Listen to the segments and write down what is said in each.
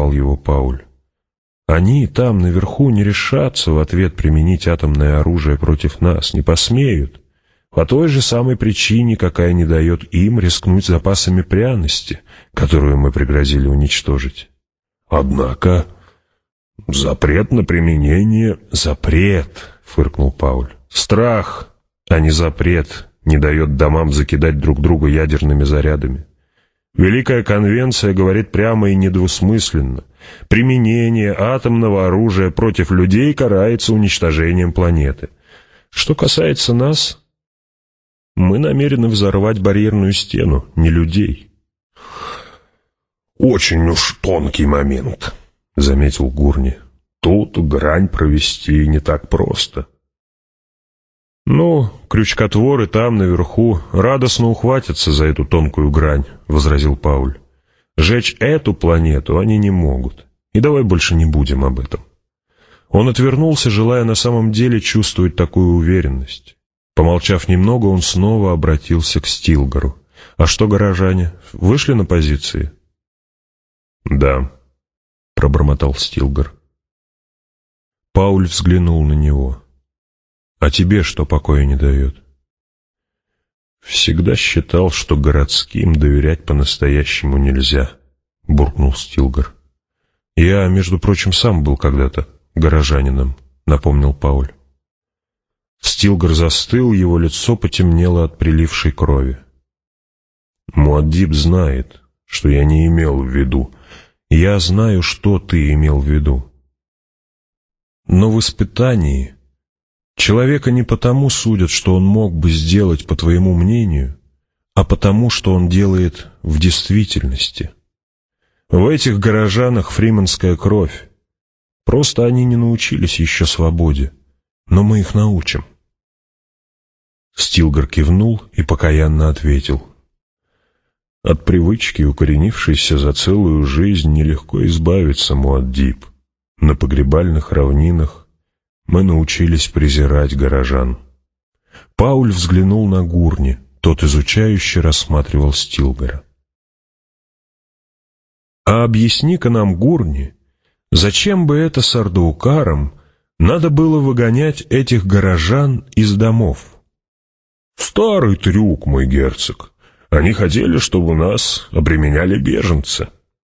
прервал его Пауль. «Они там, наверху, не решатся в ответ применить атомное оружие против нас, не посмеют. По той же самой причине, какая не дает им рискнуть запасами пряности, которую мы пригрозили уничтожить. Однако запрет на применение...» «Запрет», — фыркнул Пауль. «Страх, а не запрет, не дает домам закидать друг друга ядерными зарядами. Великая конвенция говорит прямо и недвусмысленно: применение атомного оружия против людей карается уничтожением планеты. Что касается нас, мы намерены взорвать барьерную стену, не людей». «Очень уж тонкий момент», — заметил Гурни. «Тут грань провести не так просто». «Ну, крючкотворы там, наверху, радостно ухватятся за эту тонкую грань», — возразил Пауль. «Жечь эту планету они не могут. И давай больше не будем об этом». Он отвернулся, желая на самом деле чувствовать такую уверенность. Помолчав немного, он снова обратился к Стилгару. «А что, горожане, вышли на позиции?» «Да», — пробормотал Стилгар. Пауль взглянул на него. «А тебе что покоя не дает?» «Всегда считал, что городским доверять по-настоящему нельзя», — буркнул Стилгар. «Я, между прочим, сам был когда-то горожанином», — напомнил Пауль. Стилгар застыл, его лицо потемнело от прилившей крови. «Муаддиб знает, что я не имел в виду». «Я знаю, что ты имел в виду. Но в испытании человека не потому судят, что он мог бы сделать, по твоему мнению, а потому, что он делает в действительности. В этих горожанах фриманская кровь. Просто они не научились еще свободе, но мы их научим». Стилгар кивнул и покаянно ответил: «От привычки, укоренившейся за целую жизнь, нелегко избавиться, Муаддиб. На погребальных равнинах мы научились презирать горожан». Пауль взглянул на Гурни, тот изучающе рассматривал Стилгара. «А объясни-ка нам, Гурни, зачем бы это сардаукарам надо было выгонять этих горожан из домов?» «Старый трюк, мой герцог. Они хотели, чтобы нас обременяли беженцы».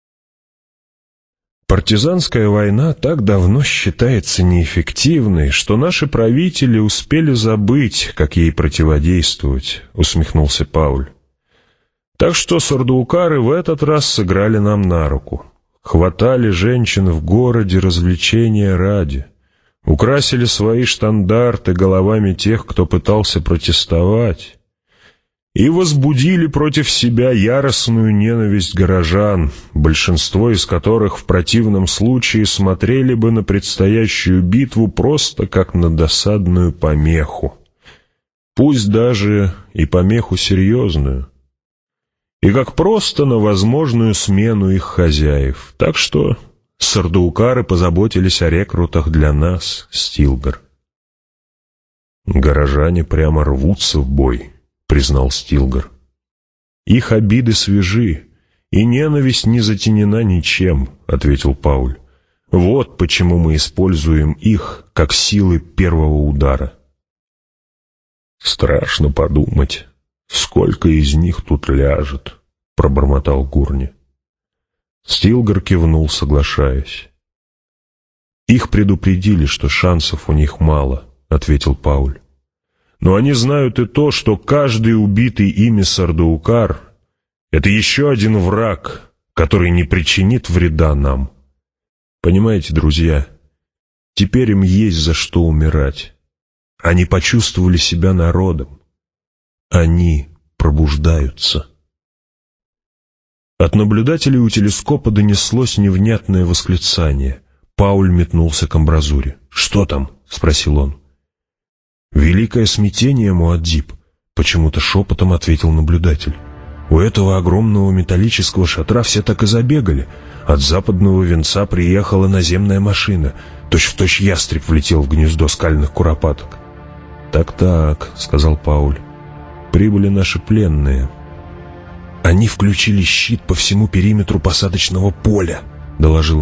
«Партизанская война так давно считается неэффективной, что наши правители успели забыть, как ей противодействовать», — усмехнулся Пауль. «Так что сардаукары в этот раз сыграли нам на руку. Хватали женщин в городе развлечения ради, украсили свои штандарты головами тех, кто пытался протестовать, и возбудили против себя яростную ненависть горожан, большинство из которых в противном случае смотрели бы на предстоящую битву просто как на досадную помеху, пусть даже и помеху серьезную, и как просто на возможную смену их хозяев. Так что сардаукары позаботились о рекрутах для нас, Стилгар». «Горожане прямо рвутся в бой», — признал Стилгар. «Их обиды свежи, и ненависть не затенена ничем», — ответил Пауль. «Вот почему мы используем их как силы первого удара». «Страшно подумать, сколько из них тут ляжет», — пробормотал Гурни. Стилгар кивнул, соглашаясь. «Их предупредили, что шансов у них мало», — ответил Пауль. «Но они знают и то, что каждый убитый ими сардаукар — это еще один враг, который не причинит вреда нам. Понимаете, друзья, теперь им есть за что умирать. Они почувствовали себя народом. Они пробуждаются». От наблюдателей у телескопа донеслось невнятное восклицание. Пауль метнулся к амбразуре. «Что там?» — спросил он. «Великое смятение, Муаддиб», — почему-то шепотом ответил наблюдатель. «У этого огромного металлического шатра все так и забегали. От западного венца приехала наземная машина. Точь-в-точь ястреб влетел в гнездо скальных куропаток». «Так-так», — сказал Пауль, — «прибыли наши пленные». «Они включили щит по всему периметру посадочного поля», — доложил